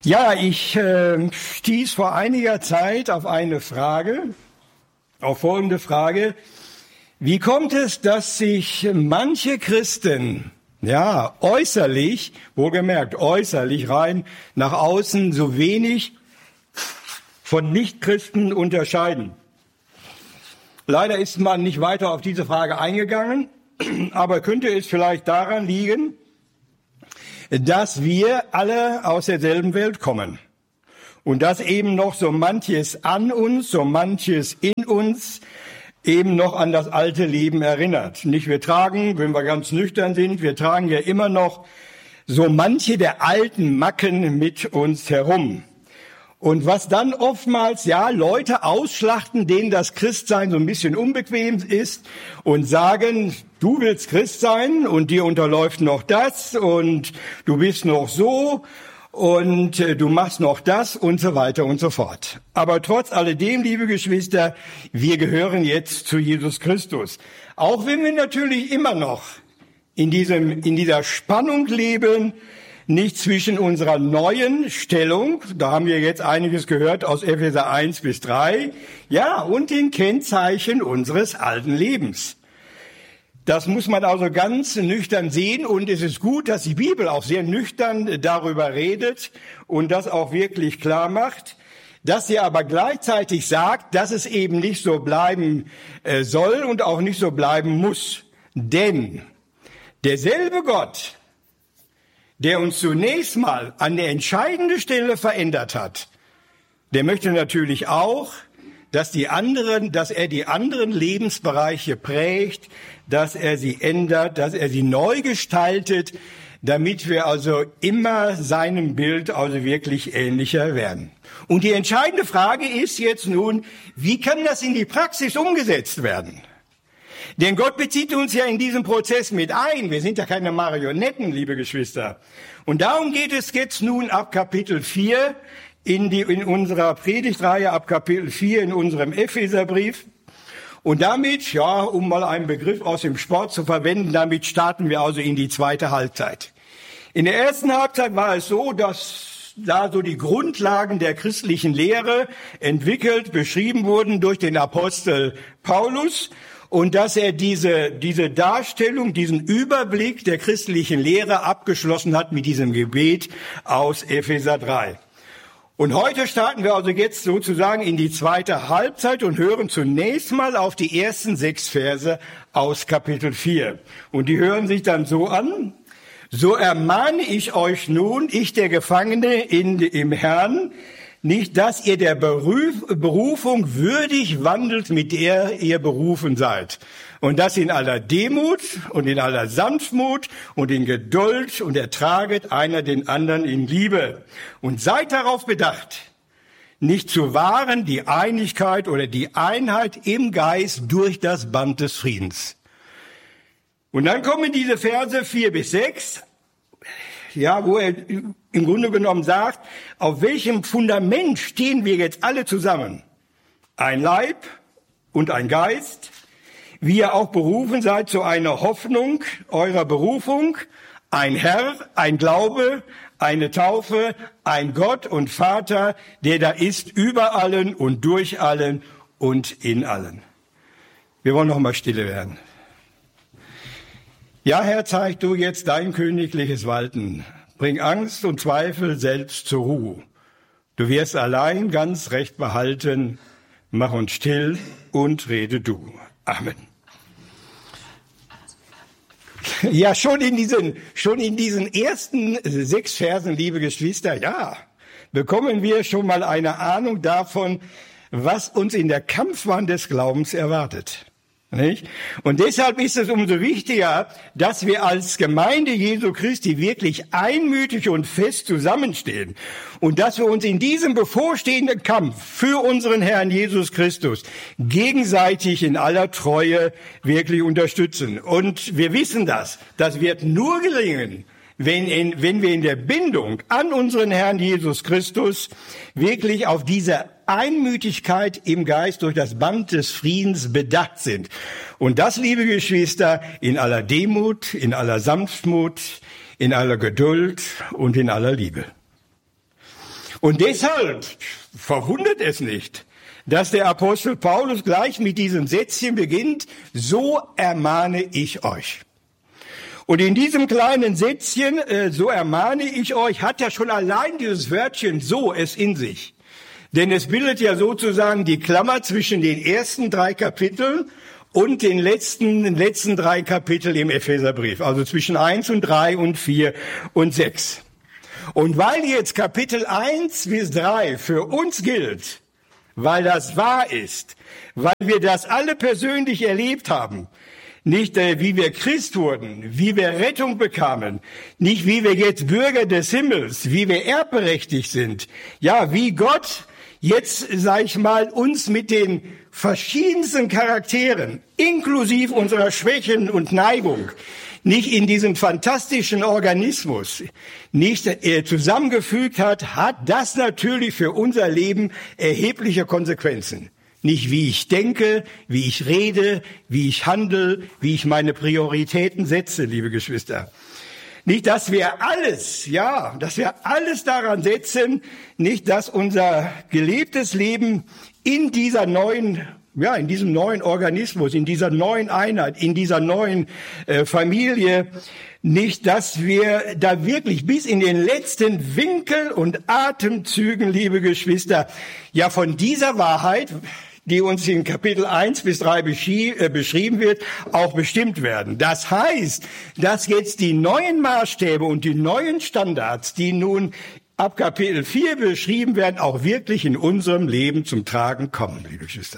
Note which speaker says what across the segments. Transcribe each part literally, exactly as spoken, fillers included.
Speaker 1: Ja, ich äh, stieß vor einiger Zeit auf eine Frage, auf folgende Frage. Wie kommt es, dass sich manche Christen, ja, äußerlich, wohlgemerkt äußerlich rein nach außen so wenig von Nichtchristen unterscheiden? Leider ist man nicht weiter auf diese Frage eingegangen, aber könnte es vielleicht daran liegen, dass wir alle aus derselben Welt kommen und dass eben noch so manches an uns, so manches in uns eben noch an das alte Leben erinnert. Nicht wir tragen, wenn wir ganz nüchtern sind, wir tragen ja immer noch so manche der alten Macken mit uns herum. Und was dann oftmals, ja, Leute ausschlachten, denen das Christsein so ein bisschen unbequem ist und sagen, du willst Christ sein und dir unterläuft noch das und du bist noch so und äh, du machst noch das und so weiter und so fort. Aber trotz alledem, liebe Geschwister, wir gehören jetzt zu Jesus Christus. Auch wenn wir natürlich immer noch in diesem, in dieser Spannung leben, nicht zwischen unserer neuen Stellung, da haben wir jetzt einiges gehört aus Epheser eins bis drei, ja, und den Kennzeichen unseres alten Lebens. Das muss man also ganz nüchtern sehen und es ist gut, dass die Bibel auch sehr nüchtern darüber redet und das auch wirklich klar macht, dass sie aber gleichzeitig sagt, dass es eben nicht so bleiben soll und auch nicht so bleiben muss. Denn derselbe Gott, der uns zunächst mal an der entscheidenden Stelle verändert hat, der möchte natürlich auch, dass die anderen, dass er die anderen Lebensbereiche prägt, dass er sie ändert, dass er sie neu gestaltet, damit wir also immer seinem Bild also wirklich ähnlicher werden. Und die entscheidende Frage ist jetzt nun, wie kann das in die Praxis umgesetzt werden? Denn Gott bezieht uns ja in diesem Prozess mit ein. Wir sind ja keine Marionetten, liebe Geschwister. Und darum geht es jetzt nun ab Kapitel vier in, die, in unserer Predigtreihe, ab Kapitel vier in unserem Epheserbrief. Und damit, ja, um mal einen Begriff aus dem Sport zu verwenden, damit starten wir also in die zweite Halbzeit. In der ersten Halbzeit war es so, dass da so die Grundlagen der christlichen Lehre entwickelt, beschrieben wurden durch den Apostel Paulus. Und dass er diese, diese Darstellung, diesen Überblick der christlichen Lehre abgeschlossen hat mit diesem Gebet aus Epheser drei. Und heute starten wir also jetzt sozusagen in die zweite Halbzeit und hören zunächst mal auf die ersten sechs Verse aus Kapitel vier. Und die hören sich dann so an: So ermahne ich euch nun, ich der Gefangene in, im Herrn, nicht, dass ihr der Beruf, Berufung würdig wandelt, mit der ihr berufen seid. Und das in aller Demut und in aller Sanftmut und in Geduld und ertraget einer den anderen in Liebe. Und seid darauf bedacht, nicht zu wahren die Einigkeit oder die Einheit im Geist durch das Band des Friedens. Und dann kommen diese Verse vier bis sechs. Ja, wo er im Grunde genommen sagt, auf welchem Fundament stehen wir jetzt alle zusammen? Ein Leib und ein Geist, wie ihr auch berufen seid zu einer Hoffnung eurer Berufung, ein Herr, ein Glaube, eine Taufe, ein Gott und Vater, der da ist über allen und durch allen und in allen. Wir wollen noch mal stille werden. Ja, Herr, zeig du jetzt dein königliches Walten. Bring Angst und Zweifel selbst zur Ruhe. Du wirst allein ganz recht behalten. Mach uns still und rede du. Amen. Ja, schon in diesen, schon in diesen ersten sechs Versen, liebe Geschwister, ja, bekommen wir schon mal eine Ahnung davon, was uns in der Kampfbahn des Glaubens erwartet. Nicht? Und deshalb ist es umso wichtiger, dass wir als Gemeinde Jesu Christi wirklich einmütig und fest zusammenstehen und dass wir uns in diesem bevorstehenden Kampf für unseren Herrn Jesus Christus gegenseitig in aller Treue wirklich unterstützen. Und wir wissen das, das wird nur gelingen, wenn, in, wenn wir in der Bindung an unseren Herrn Jesus Christus wirklich auf diese Einmütigkeit im Geist durch das Band des Friedens bedacht sind. Und das, liebe Geschwister, in aller Demut, in aller Sanftmut, in aller Geduld und in aller Liebe. Und deshalb verwundert es nicht, dass der Apostel Paulus gleich mit diesem Sätzchen beginnt, so ermahne ich euch. Und in diesem kleinen Sätzchen, äh, so ermahne ich euch, hat ja schon allein dieses Wörtchen so es in sich. Denn es bildet ja sozusagen die Klammer zwischen den ersten drei Kapiteln und den letzten, den letzten drei Kapiteln im Epheserbrief. Also zwischen eins und drei und vier und sechs. Und weil jetzt Kapitel eins bis drei für uns gilt, weil das wahr ist, weil wir das alle persönlich erlebt haben, nicht äh, wie wir Christ wurden, wie wir Rettung bekamen, nicht wie wir jetzt Bürger des Himmels, wie wir erbberechtigt sind, ja, wie Gott jetzt, sag ich mal, uns mit den verschiedensten Charakteren, inklusive unserer Schwächen und Neigung, nicht in diesem fantastischen Organismus nicht äh, zusammengefügt hat, hat das natürlich für unser Leben erhebliche Konsequenzen. Nicht wie ich denke, wie ich rede, wie ich handle, wie ich meine Prioritäten setze, liebe Geschwister. Nicht, dass wir alles, ja, dass wir alles daran setzen, nicht, dass unser gelebtes Leben in dieser neuen, ja, in diesem neuen Organismus, in dieser neuen Einheit, in dieser neuen äh, Familie, nicht, dass wir da wirklich bis in den letzten Winkel und Atemzügen, liebe Geschwister, ja, von dieser Wahrheit, die uns in Kapitel eins bis drei beschrieben wird, auch bestimmt werden. Das heißt, dass jetzt die neuen Maßstäbe und die neuen Standards, die nun ab Kapitel vier beschrieben werden, auch wirklich in unserem Leben zum Tragen kommen, liebe Geschwister.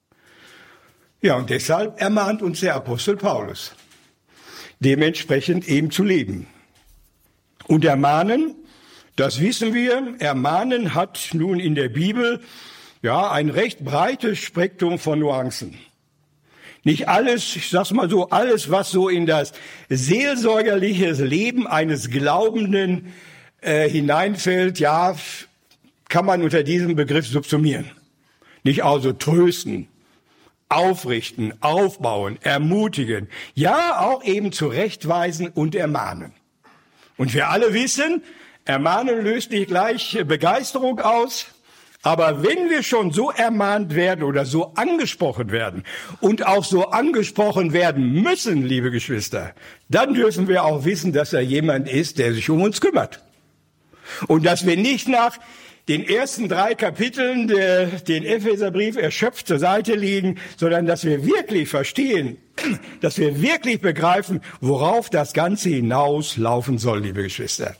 Speaker 1: Ja, und deshalb ermahnt uns der Apostel Paulus, dementsprechend eben zu leben. Und ermahnen, das wissen wir, ermahnen hat nun in der Bibel ja, ein recht breites Spektrum von Nuancen. Nicht alles, ich sag's mal so, alles, was so in das seelsorgerliche Leben eines Glaubenden äh, hineinfällt, ja, kann man unter diesem Begriff subsumieren. Nicht also trösten, aufrichten, aufbauen, ermutigen, ja, auch eben zurechtweisen und ermahnen. Und wir alle wissen, ermahnen löst nicht gleich Begeisterung aus. Aber wenn wir schon so ermahnt werden oder so angesprochen werden und auch so angesprochen werden müssen, liebe Geschwister, dann dürfen wir auch wissen, dass da jemand ist, der sich um uns kümmert. Und dass wir nicht nach den ersten drei Kapiteln der, den Epheserbrief erschöpft zur Seite legen, sondern dass wir wirklich verstehen, dass wir wirklich begreifen, worauf das Ganze hinauslaufen soll, liebe Geschwister.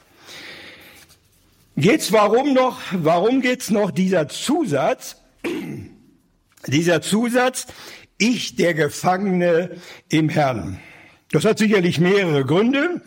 Speaker 1: Jetzt warum noch, warum geht's noch dieser Zusatz, dieser Zusatz, ich der Gefangene im Herrn? Das hat sicherlich mehrere Gründe.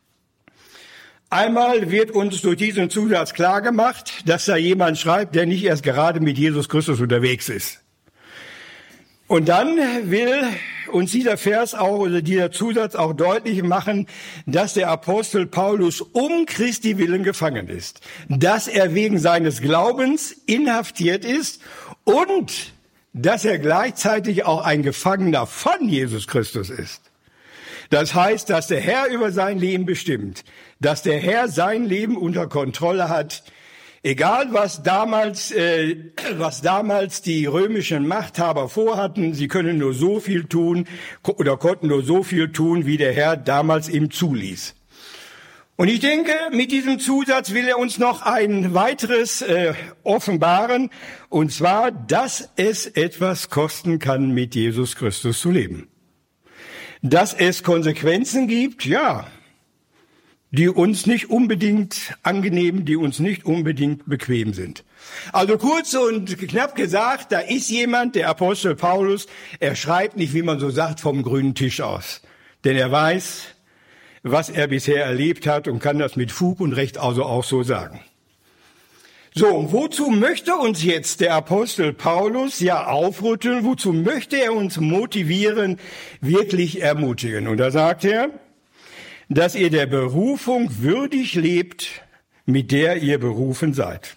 Speaker 1: Einmal wird uns durch diesen Zusatz klar gemacht, dass da jemand schreibt, der nicht erst gerade mit Jesus Christus unterwegs ist. Und dann will uns dieser Vers auch, oder dieser Zusatz auch deutlich machen, dass der Apostel Paulus um Christi willen gefangen ist, dass er wegen seines Glaubens inhaftiert ist und dass er gleichzeitig auch ein Gefangener von Jesus Christus ist. Das heißt, dass der Herr über sein Leben bestimmt, dass der Herr sein Leben unter Kontrolle hat. Egal, was damals, äh, was damals die römischen Machthaber vorhatten, sie können nur so viel tun oder konnten nur so viel tun, wie der Herr damals ihm zuließ. Und ich denke, mit diesem Zusatz will er uns noch ein weiteres äh, offenbaren, und zwar, dass es etwas kosten kann, mit Jesus Christus zu leben. Dass es Konsequenzen gibt, ja, die uns nicht unbedingt angenehm, die uns nicht unbedingt bequem sind. Also kurz und knapp gesagt, da ist jemand, der Apostel Paulus, er schreibt nicht, wie man so sagt, vom grünen Tisch aus. Denn er weiß, was er bisher erlebt hat und kann das mit Fug und Recht also auch so sagen. So, und wozu möchte uns jetzt der Apostel Paulus ja aufrütteln? Wozu möchte er uns motivieren, wirklich ermutigen? Und da sagt er, dass ihr der Berufung würdig lebt, mit der ihr berufen seid.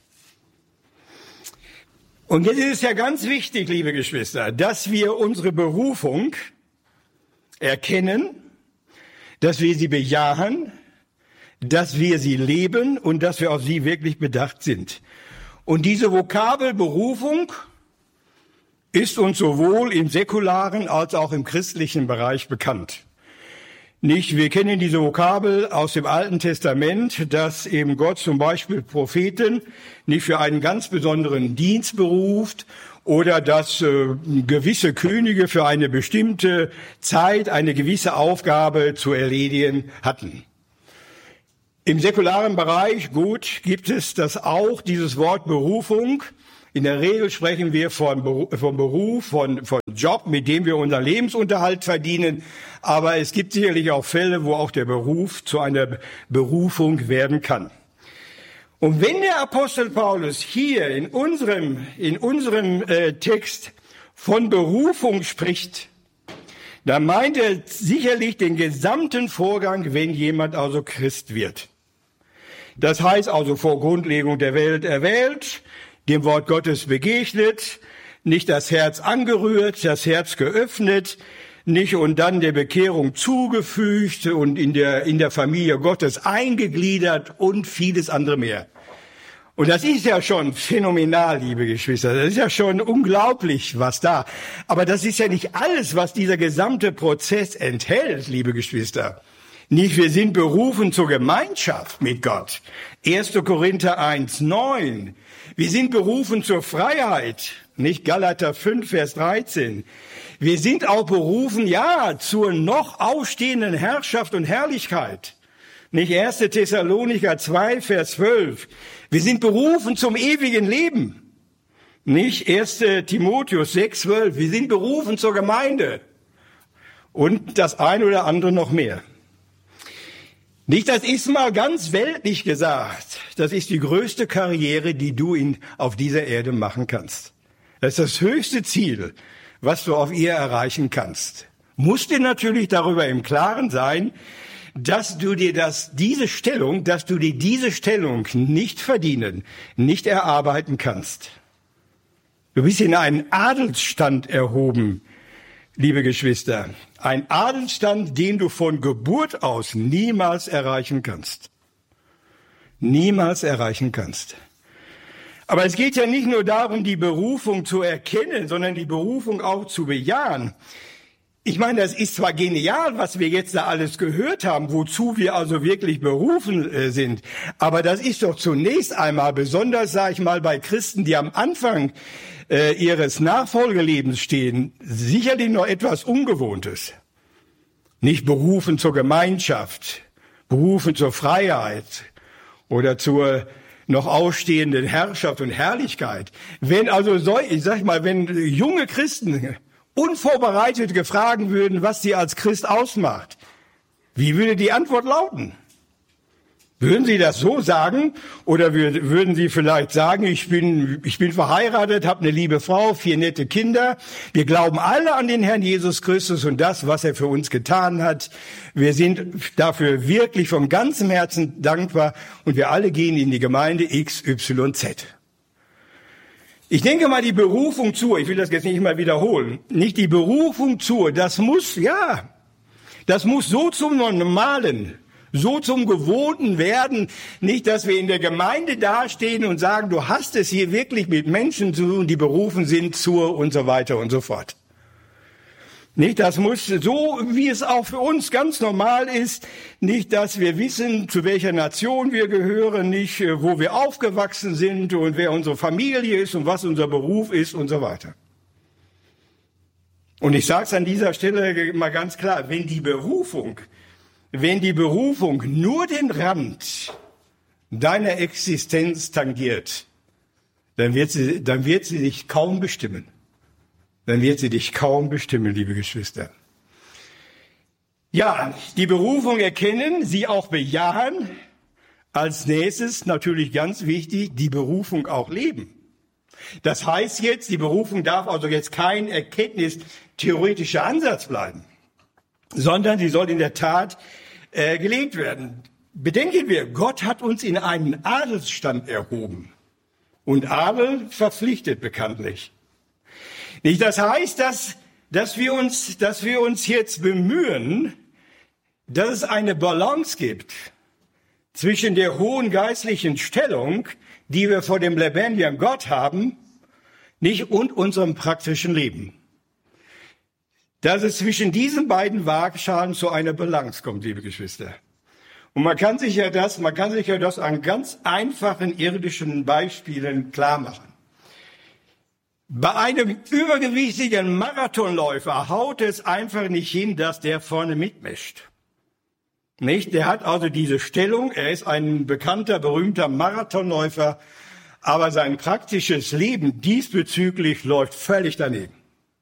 Speaker 1: Und jetzt ist es ja ganz wichtig, liebe Geschwister, dass wir unsere Berufung erkennen, dass wir sie bejahen, dass wir sie leben und dass wir auf sie wirklich bedacht sind. Und diese Vokabel Berufung ist uns sowohl im säkularen als auch im christlichen Bereich bekannt. Nicht, wir kennen diese Vokabel aus dem Alten Testament, dass eben Gott zum Beispiel Propheten nicht für einen ganz besonderen Dienst beruft oder dass äh, gewisse Könige für eine bestimmte Zeit eine gewisse Aufgabe zu erledigen hatten. Im säkularen Bereich, gut, gibt es das auch, dieses Wort Berufung. In der Regel sprechen wir von, von Beruf, von, von Job, mit dem wir unseren Lebensunterhalt verdienen. Aber es gibt sicherlich auch Fälle, wo auch der Beruf zu einer Berufung werden kann. Und wenn der Apostel Paulus hier in unserem, in unserem äh, Text von Berufung spricht, dann meint er sicherlich den gesamten Vorgang, wenn jemand also Christ wird. Das heißt also vor Grundlegung der Welt erwählt, dem Wort Gottes begegnet, nicht das Herz angerührt, das Herz geöffnet, nicht und dann der Bekehrung zugefügt und in der, in der Familie Gottes eingegliedert und vieles andere mehr. Und das ist ja schon phänomenal, liebe Geschwister. Das ist ja schon unglaublich, was da. Aber das ist ja nicht alles, was dieser gesamte Prozess enthält, liebe Geschwister. Nicht, wir sind berufen zur Gemeinschaft mit Gott. erster Korinther eins, neun. Wir sind berufen zur Freiheit. Nicht Galater fünf, Vers dreizehn. Wir sind auch berufen, ja, zur noch ausstehenden Herrschaft und Herrlichkeit. Nicht erster Thessalonicher zwei, Vers zwölf. Wir sind berufen zum ewigen Leben. Nicht erster Timotheus sechs, zwölf. Wir sind berufen zur Gemeinde. Und das eine oder andere noch mehr. Nicht, das ist mal ganz weltlich gesagt. Das ist die größte Karriere, die du in, auf dieser Erde machen kannst. Das ist das höchste Ziel, was du auf ihr erreichen kannst. Musst dir natürlich darüber im Klaren sein, dass du dir das, diese Stellung, dass du dir diese Stellung nicht verdienen, nicht erarbeiten kannst. Du bist in einen Adelsstand erhoben, liebe Geschwister. Ein Adelsstand, den du von Geburt aus niemals erreichen kannst. Niemals erreichen kannst. Aber es geht ja nicht nur darum, die Berufung zu erkennen, sondern die Berufung auch zu bejahen. Ich meine, das ist zwar genial, was wir jetzt da alles gehört haben, wozu wir also wirklich berufen äh, sind, aber das ist doch zunächst einmal, besonders, sage ich mal, bei Christen, die am Anfang äh, ihres Nachfolgelebens stehen, sicherlich noch etwas Ungewohntes. Nicht berufen zur Gemeinschaft, berufen zur Freiheit oder zur noch ausstehenden Herrschaft und Herrlichkeit. Wenn also, so, ich sag mal, wenn junge Christen unvorbereitet gefragt würden, was sie als Christ ausmacht, wie würde die Antwort lauten? Würden sie das so sagen oder würden sie vielleicht sagen, ich bin, ich bin verheiratet, habe eine liebe Frau, vier nette Kinder, wir glauben alle an den Herrn Jesus Christus und das, was er für uns getan hat. Wir sind dafür wirklich von ganzem Herzen dankbar und wir alle gehen in die Gemeinde X Y Z. Ich denke mal, die Berufung zur, ich will das jetzt nicht mal wiederholen, nicht die Berufung zur, das muss, ja, das muss so zum Normalen, so zum Gewohnten werden, nicht, dass wir in der Gemeinde dastehen und sagen, du hast es hier wirklich mit Menschen zu tun, die berufen sind zur und so weiter und so fort. Nicht, das muss so, wie es auch für uns ganz normal ist, nicht, dass wir wissen, zu welcher Nation wir gehören, nicht, wo wir aufgewachsen sind und wer unsere Familie ist und was unser Beruf ist und so weiter. Und ich sage es an dieser Stelle mal ganz klar, wenn die Berufung, wenn die Berufung nur den Rand deiner Existenz tangiert, dann wird sie, dann wird sie dich kaum bestimmen. Dann wird sie dich kaum bestimmen, liebe Geschwister. Ja, die Berufung erkennen, sie auch bejahen. Als nächstes, natürlich ganz wichtig, die Berufung auch leben. Das heißt jetzt, die Berufung darf also jetzt kein erkenntnistheoretischer Ansatz bleiben, sondern sie soll in der Tat äh, gelebt werden. Bedenken wir, Gott hat uns in einen Adelsstand erhoben. Und Adel verpflichtet bekanntlich. Nicht, das heißt, dass, dass wir uns, dass wir uns jetzt bemühen, dass es eine Balance gibt zwischen der hohen geistlichen Stellung, die wir vor dem lebendigen Gott haben, nicht, und unserem praktischen Leben. Dass es zwischen diesen beiden Waagschalen zu einer Balance kommt, liebe Geschwister. Und man kann sich ja das, man kann sich ja das an ganz einfachen irdischen Beispielen klar machen. Bei einem übergewichtigen Marathonläufer haut es einfach nicht hin, dass der vorne mitmischt. Nicht? Der hat also diese Stellung, er ist ein bekannter, berühmter Marathonläufer, aber sein praktisches Leben diesbezüglich läuft völlig daneben.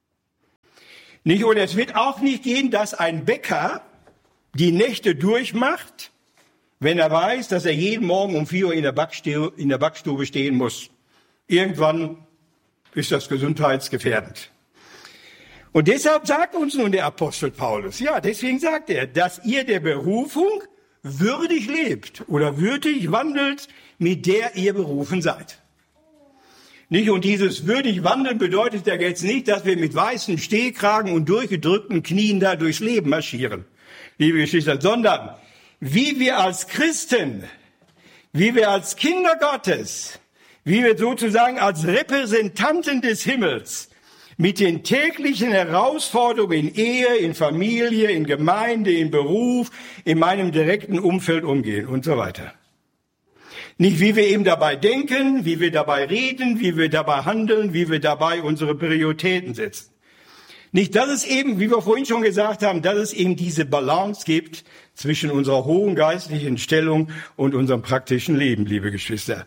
Speaker 1: Nicht? Und es wird auch nicht gehen, dass ein Bäcker die Nächte durchmacht, wenn er weiß, dass er jeden Morgen um vier Uhr in der Backstube, in der Backstube stehen muss. Irgendwann ist das gesundheitsgefährdend. Und deshalb sagt uns nun der Apostel Paulus, ja, deswegen sagt er, dass ihr der Berufung würdig lebt oder würdig wandelt, mit der ihr berufen seid. Nicht? Und dieses würdig wandeln bedeutet ja jetzt nicht, dass wir mit weißen Stehkragen und durchgedrückten Knien da durchs Leben marschieren, liebe Geschwister, sondern wie wir als Christen, wie wir als Kinder Gottes, wie wir sozusagen als Repräsentanten des Himmels mit den täglichen Herausforderungen in Ehe, in Familie, in Gemeinde, in Beruf, in meinem direkten Umfeld umgehen und so weiter. Nicht wie wir eben dabei denken, wie wir dabei reden, wie wir dabei handeln, wie wir dabei unsere Prioritäten setzen. Nicht, dass es eben, wie wir vorhin schon gesagt haben, dass es eben diese Balance gibt zwischen unserer hohen geistlichen Stellung und unserem praktischen Leben, liebe Geschwister.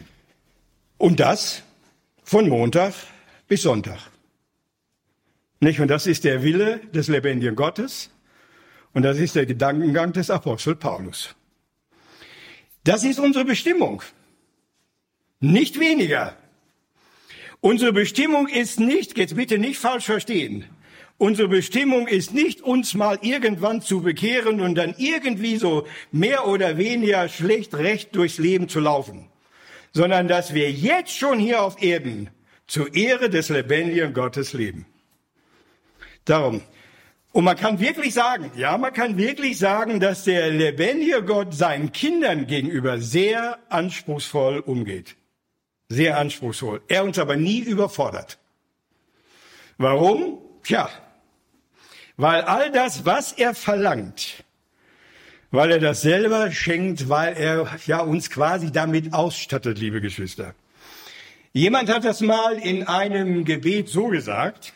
Speaker 1: Und das von Montag bis Sonntag. Nicht? Und das ist der Wille des lebendigen Gottes und das ist der Gedankengang des Apostel Paulus. Das ist unsere Bestimmung, nicht weniger. Unsere Bestimmung ist nicht, jetzt bitte nicht falsch verstehen, unsere Bestimmung ist nicht, uns mal irgendwann zu bekehren und dann irgendwie so mehr oder weniger schlecht recht durchs Leben zu laufen, sondern dass wir jetzt schon hier auf Erden zur Ehre des lebendigen Gottes leben. Darum. Und man kann wirklich sagen, ja, man kann wirklich sagen, dass der lebendige Gott seinen Kindern gegenüber sehr anspruchsvoll umgeht. Sehr anspruchsvoll. Er uns aber nie überfordert. Warum? Tja, weil all das, was er verlangt, weil er das selber schenkt, weil er ja uns quasi damit ausstattet, liebe Geschwister. Jemand hat das mal in einem Gebet so gesagt: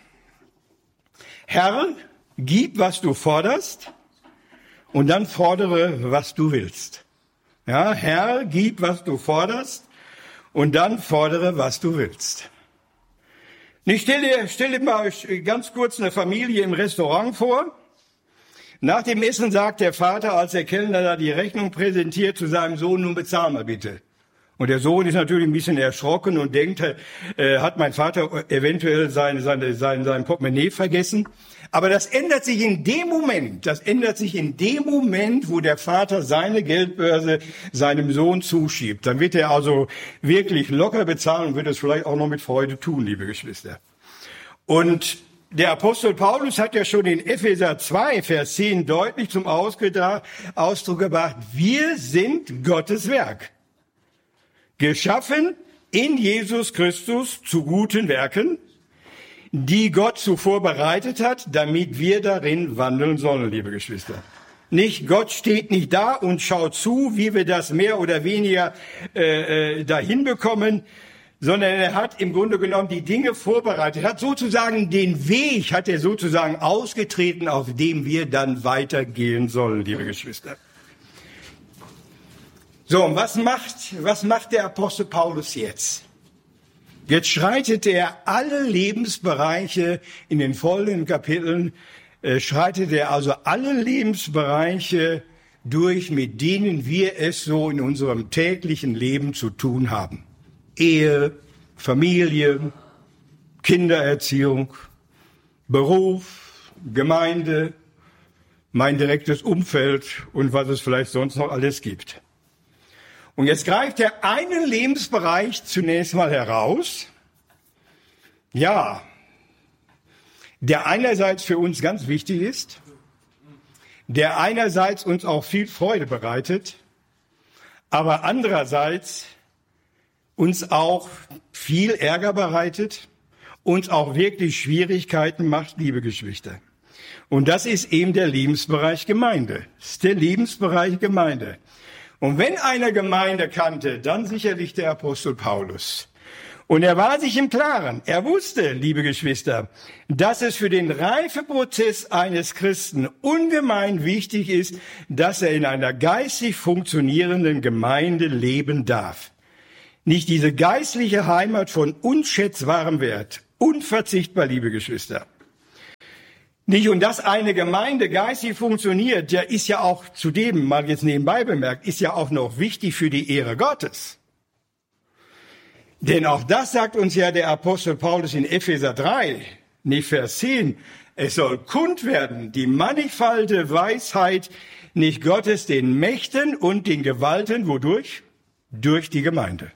Speaker 1: Herr, gib, was du forderst, und dann fordere, was du willst. Ja, Herr, gib, was du forderst, und dann fordere, was du willst. Ich stelle, stelle mal ganz kurz eine Familie im Restaurant vor. Nach dem Essen sagt der Vater, als der Kellner da die Rechnung präsentiert, zu seinem Sohn: Nun bezahl mal bitte. Und der Sohn ist natürlich ein bisschen erschrocken und denkt, äh, hat mein Vater eventuell sein, seine, sein, sein Portemonnaie vergessen. Aber das ändert sich in dem Moment, das ändert sich in dem Moment, wo der Vater seine Geldbörse seinem Sohn zuschiebt. Dann wird er also wirklich locker bezahlen und wird es vielleicht auch noch mit Freude tun, liebe Geschwister. Und der Apostel Paulus hat ja schon in Epheser zwei, Vers zehn deutlich zum Ausdruck gebracht: Wir sind Gottes Werk, geschaffen in Jesus Christus zu guten Werken, die Gott zuvor bereitet hat, damit wir darin wandeln sollen, liebe Geschwister. Nicht, Gott steht nicht da und schaut zu, wie wir das mehr oder weniger äh, äh, dahin bekommen, sondern er hat im Grunde genommen die Dinge vorbereitet, hat sozusagen den Weg, hat er sozusagen ausgetreten, auf dem wir dann weitergehen sollen, liebe Geschwister. So, und was macht, was macht der Apostel Paulus jetzt? Jetzt schreitet er alle Lebensbereiche in den folgenden Kapiteln, äh, schreitet er also alle Lebensbereiche durch, mit denen wir es so in unserem täglichen Leben zu tun haben. Ehe, Familie, Kindererziehung, Beruf, Gemeinde, mein direktes Umfeld und was es vielleicht sonst noch alles gibt. Und jetzt greift er einen Lebensbereich zunächst mal heraus, ja, der einerseits für uns ganz wichtig ist, der einerseits uns auch viel Freude bereitet, aber andererseits uns auch viel Ärger bereitet, uns auch wirklich Schwierigkeiten macht, liebe Geschwister. Und das ist eben der Lebensbereich Gemeinde. Das ist der Lebensbereich Gemeinde. Und wenn einer Gemeinde kannte, dann sicherlich der Apostel Paulus. Und er war sich im Klaren. Er wusste, liebe Geschwister, dass es für den Reifeprozess eines Christen ungemein wichtig ist, dass er in einer geistig funktionierenden Gemeinde leben darf. Nicht diese geistliche Heimat von unschätzbarem Wert. Unverzichtbar, liebe Geschwister. Nicht, und dass eine Gemeinde geistig funktioniert, der ist ja auch zudem, mal jetzt nebenbei bemerkt, ist ja auch noch wichtig für die Ehre Gottes. Denn auch das sagt uns ja der Apostel Paulus in Epheser drei, nicht Vers zehn. Es soll kund werden, die mannigfalte Weisheit nicht Gottes den Mächten und den Gewalten, wodurch? Durch die Gemeinde.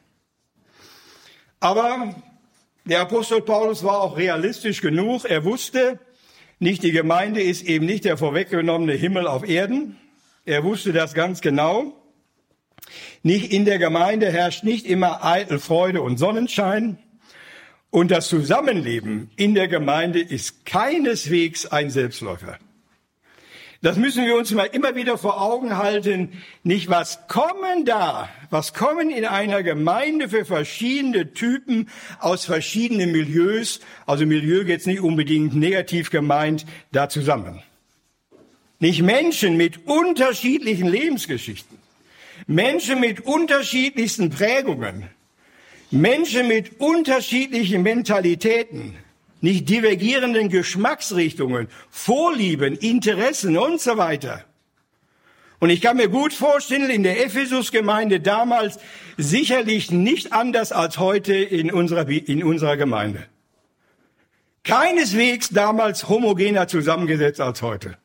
Speaker 1: Aber der Apostel Paulus war auch realistisch genug. Er wusste, nicht die Gemeinde ist eben nicht der vorweggenommene Himmel auf Erden. Er wusste das ganz genau. Nicht in der Gemeinde herrscht nicht immer eitel Freude und Sonnenschein. Und das Zusammenleben in der Gemeinde ist keineswegs ein Selbstläufer. Das müssen wir uns mal immer wieder vor Augen halten. Nicht, was kommen da, was kommen in einer Gemeinde für verschiedene Typen aus verschiedenen Milieus, also Milieu jetzt nicht unbedingt negativ gemeint, da zusammen. Nicht Menschen mit unterschiedlichen Lebensgeschichten, Menschen mit unterschiedlichsten Prägungen, Menschen mit unterschiedlichen Mentalitäten, nicht divergierenden Geschmacksrichtungen, Vorlieben, Interessen und so weiter. Und ich kann mir gut vorstellen, in der Ephesus-Gemeinde damals sicherlich nicht anders als heute in unserer, in unserer Gemeinde. Keineswegs damals homogener zusammengesetzt als heute.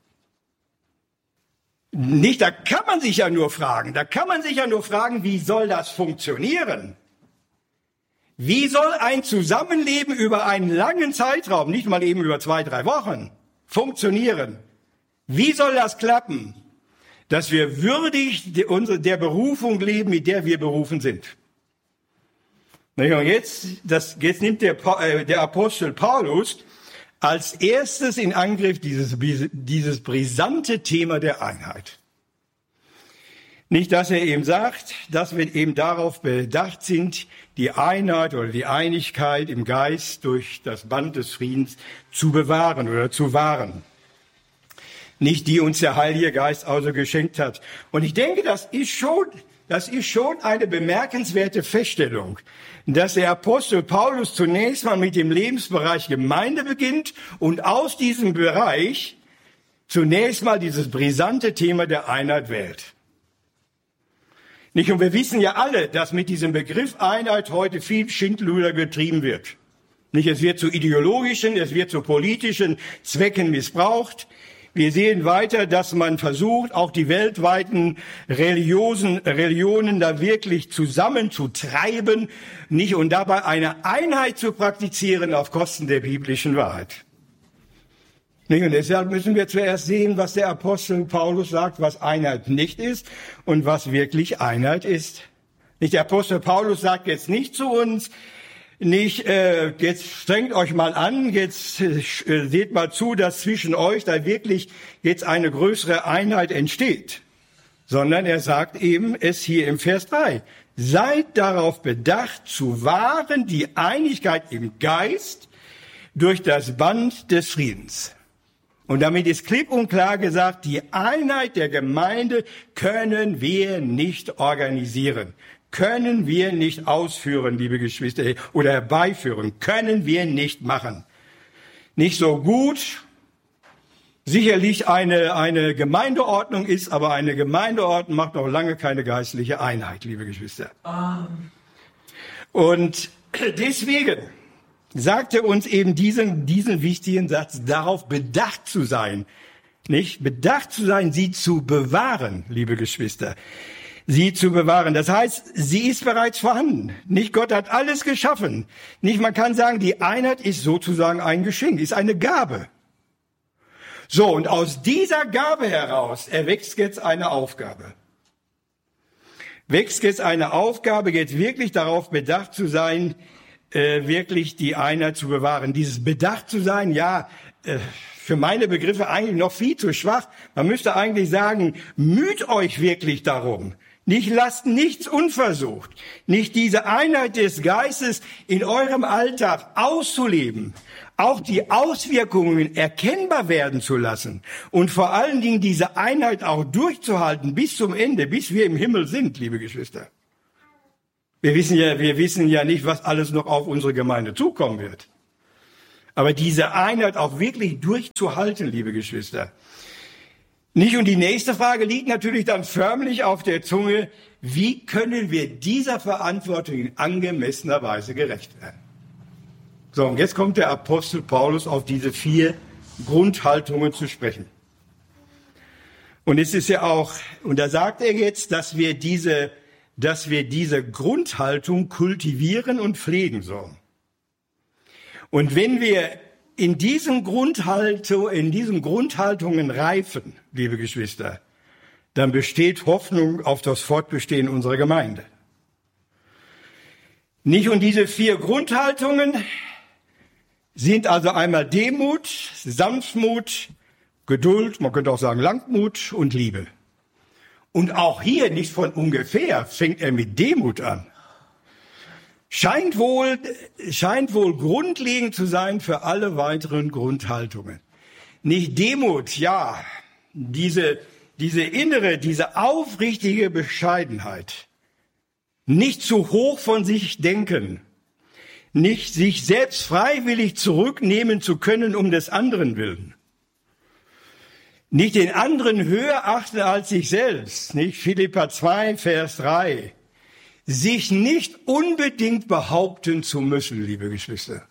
Speaker 1: Nicht, da kann man sich ja nur fragen, da kann man sich ja nur fragen, wie soll das funktionieren? Wie soll ein Zusammenleben über einen langen Zeitraum, nicht mal eben über zwei, drei Wochen, funktionieren? Wie soll das klappen, dass wir würdig der Berufung leben, mit der wir berufen sind? Und jetzt, das, jetzt nimmt der, der Apostel Paulus als erstes in Angriff dieses, dieses brisante Thema der Einheit. Nicht, dass er eben sagt, dass wir eben darauf bedacht sind, die Einheit oder die Einigkeit im Geist durch das Band des Friedens zu bewahren oder zu wahren. Nicht die uns der Heilige Geist also geschenkt hat. Und ich denke, das ist schon, das ist schon eine bemerkenswerte Feststellung, dass der Apostel Paulus zunächst mal mit dem Lebensbereich Gemeinde beginnt und aus diesem Bereich zunächst mal dieses brisante Thema der Einheit wählt. Nicht? Und wir wissen ja alle, dass mit diesem Begriff Einheit heute viel Schindluder getrieben wird. Nicht? Es wird zu ideologischen, es wird zu politischen Zwecken missbraucht. Wir sehen weiter, dass man versucht, auch die weltweiten Religionen, Religionen da wirklich zusammenzutreiben, nicht? Und dabei eine Einheit zu praktizieren auf Kosten der biblischen Wahrheit. Nicht? Und deshalb müssen wir zuerst sehen, was der Apostel Paulus sagt, was Einheit nicht ist und was wirklich Einheit ist. Nicht? Der Apostel Paulus sagt jetzt nicht zu uns, nicht, äh, jetzt strengt euch mal an, jetzt äh, seht mal zu, dass zwischen euch da wirklich jetzt eine größere Einheit entsteht. Sondern er sagt eben es hier im Vers drei. Seid darauf bedacht, zu wahren die Einigkeit im Geist durch das Band des Friedens. Und damit ist klipp und klar gesagt, die Einheit der Gemeinde können wir nicht organisieren. Können wir nicht ausführen, liebe Geschwister, oder herbeiführen, können wir nicht machen. Nicht so gut, sicherlich eine, eine Gemeindeordnung ist, aber eine Gemeindeordnung macht noch lange keine geistliche Einheit, liebe Geschwister. Amen. Und deswegen sagt er uns eben diesen, diesen wichtigen Satz, darauf bedacht zu sein, nicht? Bedacht zu sein, sie zu bewahren, liebe Geschwister. Sie zu bewahren. Das heißt, sie ist bereits vorhanden. Nicht, Gott hat alles geschaffen. Nicht, man kann sagen, die Einheit ist sozusagen ein Geschenk, ist eine Gabe. So, und aus dieser Gabe heraus erwächst jetzt eine Aufgabe. wächst jetzt eine Aufgabe, jetzt wirklich darauf bedacht zu sein, äh, wirklich die Einheit zu bewahren. Dieses bedacht zu sein, ja, äh, für meine Begriffe eigentlich noch viel zu schwach. Man müsste eigentlich sagen, müht euch wirklich darum. Nicht lasst nichts unversucht. Nicht diese Einheit des Geistes in eurem Alltag auszuleben. Auch die Auswirkungen erkennbar werden zu lassen. Und vor allen Dingen diese Einheit auch durchzuhalten bis zum Ende, bis wir im Himmel sind, liebe Geschwister. Wir wissen ja, wir wissen ja nicht, was alles noch auf unsere Gemeinde zukommen wird. Aber diese Einheit auch wirklich durchzuhalten, liebe Geschwister. Nicht? Und die nächste Frage liegt natürlich dann förmlich auf der Zunge. Wie können wir dieser Verantwortung in angemessener Weise gerecht werden? So, und jetzt kommt der Apostel Paulus auf diese vier Grundhaltungen zu sprechen. Und es ist ja auch, und da sagt er jetzt, dass wir diese, dass wir diese Grundhaltung kultivieren und pflegen sollen. Und wenn wir in diesen Grundhaltung, in diesen Grundhaltungen reifen, liebe Geschwister, dann besteht Hoffnung auf das Fortbestehen unserer Gemeinde. Nicht? Und diese vier Grundhaltungen sind also einmal Demut, Sanftmut, Geduld, man könnte auch sagen Langmut und Liebe. Und auch hier nicht von ungefähr fängt er mit Demut an. Scheint wohl, scheint wohl grundlegend zu sein für alle weiteren Grundhaltungen. Nicht Demut, ja, diese, diese innere, diese aufrichtige Bescheidenheit. Nicht zu hoch von sich denken. Nicht sich selbst freiwillig zurücknehmen zu können um des anderen willen. Nicht den anderen höher achten als sich selbst. Nicht Philipper zwei, Vers drei. Sich nicht unbedingt behaupten zu müssen, liebe Geschwister.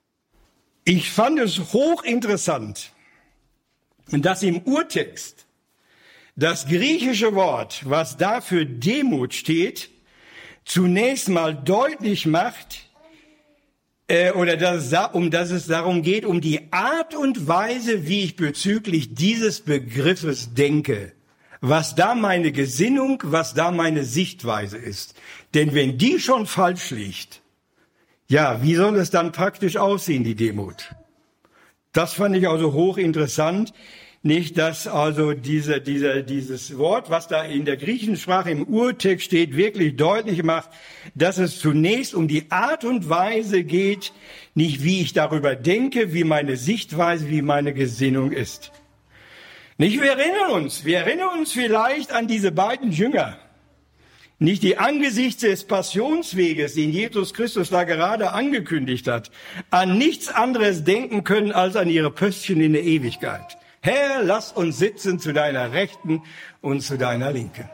Speaker 1: Ich fand es hochinteressant, dass im Urtext das griechische Wort, was da für Demut steht, zunächst mal deutlich macht, äh, oder dass es, um dass es darum geht, um die Art und Weise, wie ich bezüglich dieses Begriffes denke. Was da meine Gesinnung, was da meine Sichtweise ist. Denn wenn die schon falsch liegt, ja, wie soll es dann praktisch aussehen, die Demut? Das fand ich also hochinteressant. Nicht, dass also diese, diese, dieses Wort, was da in der griechischen Sprache im Urtext steht, wirklich deutlich macht, dass es zunächst um die Art und Weise geht, nicht wie ich darüber denke, wie meine Sichtweise, wie meine Gesinnung ist. Nicht, wir erinnern uns, wir erinnern uns vielleicht an diese beiden Jünger. Nicht, die angesichts des Passionsweges, den Jesus Christus da gerade angekündigt hat, an nichts anderes denken können als an ihre Pöstchen in der Ewigkeit. Herr, lass uns sitzen zu deiner Rechten und zu deiner Linken.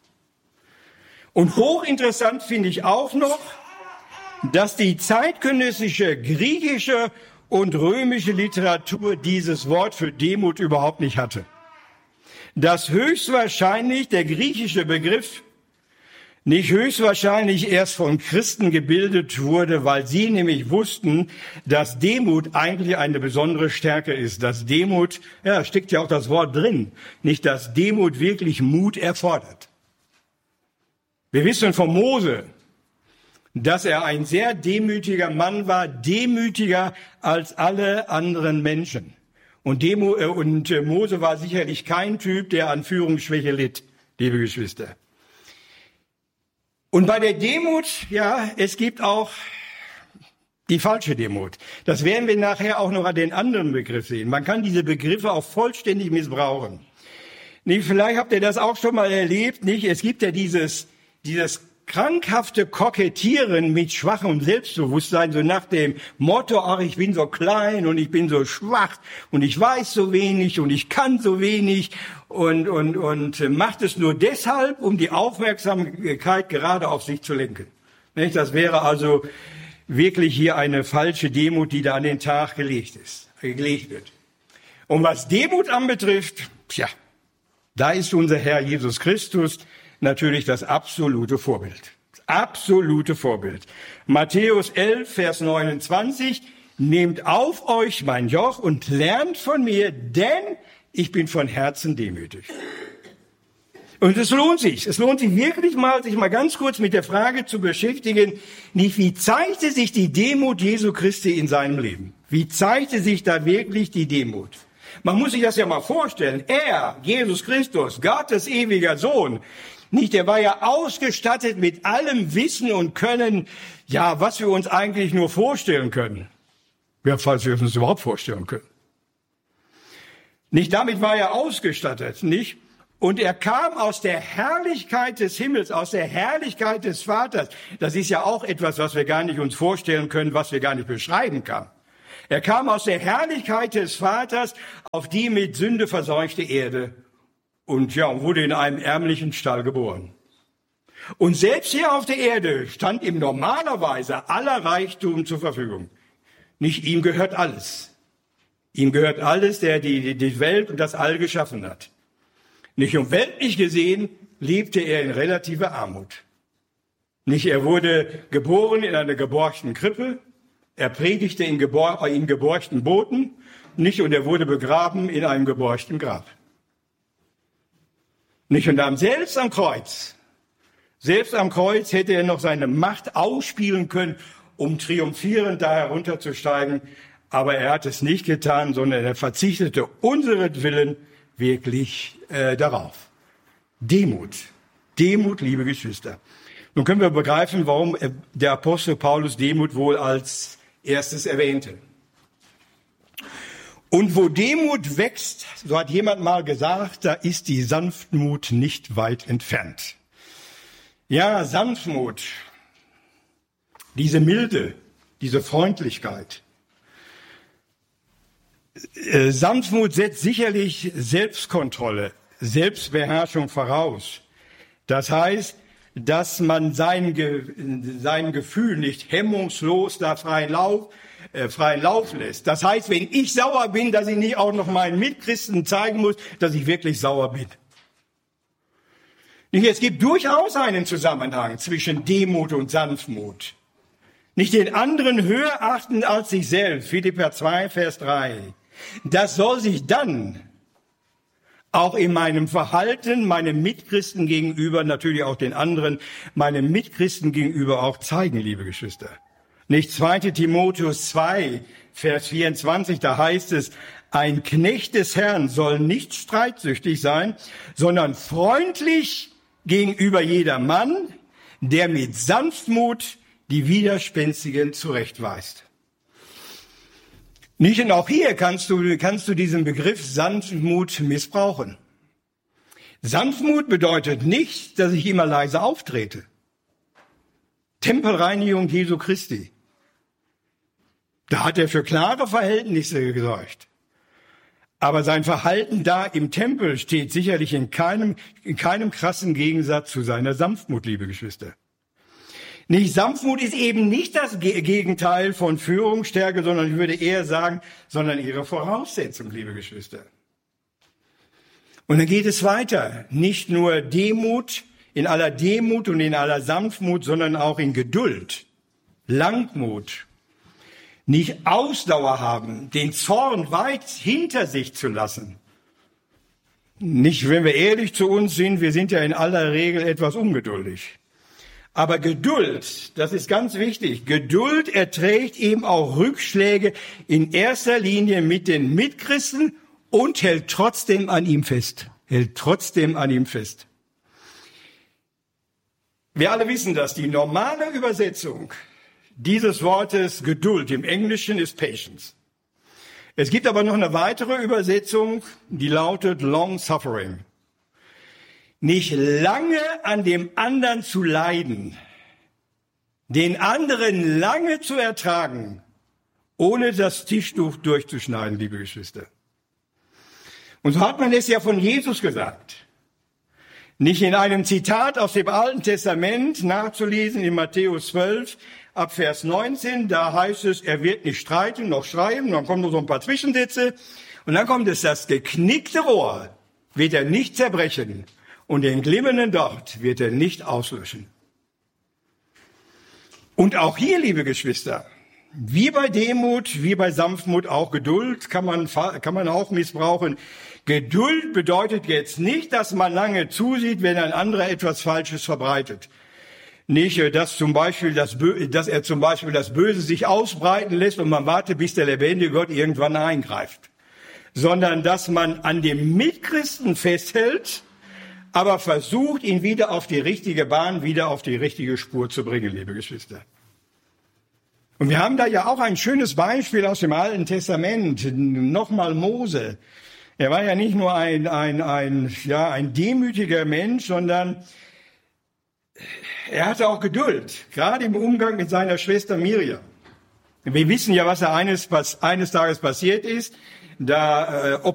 Speaker 1: Und hochinteressant finde ich auch noch, dass die zeitgenössische griechische und römische Literatur dieses Wort für Demut überhaupt nicht hatte. Dass höchstwahrscheinlich der griechische Begriff nicht höchstwahrscheinlich erst von Christen gebildet wurde, weil sie nämlich wussten, dass Demut eigentlich eine besondere Stärke ist. Dass Demut, ja, steckt ja auch das Wort drin, nicht, dass Demut wirklich Mut erfordert. Wir wissen von Mose, dass er ein sehr demütiger Mann war, demütiger als alle anderen Menschen. Und, Demo, äh, und äh, Mose war sicherlich kein Typ, der an Führungsschwäche litt, liebe Geschwister. Und bei der Demut, ja, es gibt auch die falsche Demut. Das werden wir nachher auch noch an den anderen Begriff sehen. Man kann diese Begriffe auch vollständig missbrauchen. Nee, vielleicht habt ihr das auch schon mal erlebt, nicht? Es gibt ja dieses, dieses krankhafte Kokettieren mit schwachem Selbstbewusstsein, so nach dem Motto, ach, ich bin so klein und ich bin so schwach und ich weiß so wenig und ich kann so wenig und, und, und macht es nur deshalb, um die Aufmerksamkeit gerade auf sich zu lenken. Nicht? Das wäre also wirklich hier eine falsche Demut, die da an den Tag gelegt ist, gelegt wird. Und was Demut anbetrifft, tja, da ist unser Herr Jesus Christus natürlich das absolute Vorbild. Das absolute Vorbild. Matthäus elf, Vers neunundzwanzig. Nehmt auf euch mein Joch und lernt von mir, denn ich bin von Herzen demütig. Und es lohnt sich. Es lohnt sich wirklich mal, sich mal ganz kurz mit der Frage zu beschäftigen, nicht wie zeigte sich die Demut Jesu Christi in seinem Leben? Wie zeigte sich da wirklich die Demut? Man muss sich das ja mal vorstellen. Er, Jesus Christus, Gottes ewiger Sohn, nicht, der war ja ausgestattet mit allem Wissen und Können, ja, was wir uns eigentlich nur vorstellen können. Ja, falls wir uns das überhaupt vorstellen können. Nicht, damit war er ausgestattet, nicht? Und er kam aus der Herrlichkeit des Himmels, aus der Herrlichkeit des Vaters. Das ist ja auch etwas, was wir gar nicht uns vorstellen können, was wir gar nicht beschreiben können. Er kam aus der Herrlichkeit des Vaters auf die mit Sünde verseuchte Erde und ja, wurde in einem ärmlichen Stall geboren. Und selbst hier auf der Erde stand ihm normalerweise aller Reichtum zur Verfügung. Nicht ihm gehört alles. Ihm gehört alles, der die, die Welt und das All geschaffen hat. Nicht um weltlich gesehen lebte er in relativer Armut. Nicht, er wurde geboren in einer geborgten Krippe. Er predigte in, gebor- in geborgten Booten. Nicht, und er wurde begraben in einem geborgten Grab. Nicht, und dann selbst am Kreuz, selbst am Kreuz hätte er noch seine Macht ausspielen können, um triumphierend da herunterzusteigen. Aber er hat es nicht getan, sondern er verzichtete unseretwillen wirklich äh, darauf. Demut. Demut, liebe Geschwister. Nun können wir begreifen, warum der Apostel Paulus Demut wohl als erstes erwähnte. Und wo Demut wächst, so hat jemand mal gesagt, da ist die Sanftmut nicht weit entfernt. Ja, Sanftmut, diese Milde, diese Freundlichkeit. Äh, Sanftmut setzt sicherlich Selbstkontrolle, Selbstbeherrschung voraus. Das heißt, dass man sein, Ge- sein Gefühl nicht hemmungslos da freien Lauf, äh, freien Lauf lässt. Das heißt, wenn ich sauer bin, dass ich nicht auch noch meinen Mitchristen zeigen muss, dass ich wirklich sauer bin. Nicht, es gibt durchaus einen Zusammenhang zwischen Demut und Sanftmut. Nicht den anderen höher achten als sich selbst. Philipper zwei, Vers drei. Das soll sich dann auch in meinem Verhalten, meinem Mitchristen gegenüber, natürlich auch den anderen, meinem Mitchristen gegenüber auch zeigen, liebe Geschwister. Nicht zweiter Timotheus zwei, Vers vierundzwanzig, da heißt es, ein Knecht des Herrn soll nicht streitsüchtig sein, sondern freundlich gegenüber jedermann, der mit Sanftmut die Widerspenstigen zurechtweist. Nicht, und auch hier kannst du, kannst du diesen Begriff Sanftmut missbrauchen. Sanftmut bedeutet nicht, dass ich immer leise auftrete. Tempelreinigung Jesu Christi. Da hat er für klare Verhältnisse gesorgt. Aber sein Verhalten da im Tempel steht sicherlich in keinem, in keinem krassen Gegensatz zu seiner Sanftmut, liebe Geschwister. Nicht, Sanftmut ist eben nicht das Gegenteil von Führungsstärke, sondern ich würde eher sagen, sondern ihre Voraussetzung, liebe Geschwister. Und dann geht es weiter. Nicht nur Demut, in aller Demut und in aller Sanftmut, sondern auch in Geduld, Langmut. Nicht Ausdauer haben, den Zorn weit hinter sich zu lassen. Nicht, wenn wir ehrlich zu uns sind, wir sind ja in aller Regel etwas ungeduldig. Aber Geduld, das ist ganz wichtig. Geduld erträgt eben auch Rückschläge in erster Linie mit den Mitchristen und hält trotzdem an ihm fest. Hält trotzdem an ihm fest. Wir alle wissen das. Die normale Übersetzung dieses Wortes Geduld im Englischen ist Patience. Es gibt aber noch eine weitere Übersetzung, die lautet Long Suffering. Nicht lange an dem anderen zu leiden, den anderen lange zu ertragen, ohne das Tischtuch durchzuschneiden, liebe Geschwister. Und so hat man es ja von Jesus gesagt. Nicht in einem Zitat aus dem Alten Testament nachzulesen in Matthäus zwölf, ab Vers neunzehn, da heißt es, er wird nicht streiten noch schreiben, dann kommen noch so ein paar Zwischensätze und dann kommt es, das geknickte Rohr wird er nicht zerbrechen. Und den glimmenden Docht wird er nicht auslöschen. Und auch hier, liebe Geschwister, Wie bei Demut, wie bei Sanftmut auch Geduld kann man, kann man auch missbrauchen. Geduld bedeutet jetzt nicht, dass man lange zusieht, wenn ein anderer etwas Falsches verbreitet. Nicht, dass zum Beispiel das, dass er zum Beispiel das Böse sich ausbreiten lässt und man wartet, bis der lebendige Gott irgendwann eingreift. Sondern, dass man an dem Mitchristen festhält, aber versucht, ihn wieder auf die richtige Bahn, wieder auf die richtige Spur zu bringen, liebe Geschwister. Und wir haben da ja auch ein schönes Beispiel aus dem Alten Testament. Nochmal Mose. Er war ja nicht nur ein, ein, ein, ja, ein demütiger Mensch, sondern er hatte auch Geduld, gerade im Umgang mit seiner Schwester Miriam. Wir wissen ja, was da eines, eines Tages passiert ist. Da äh,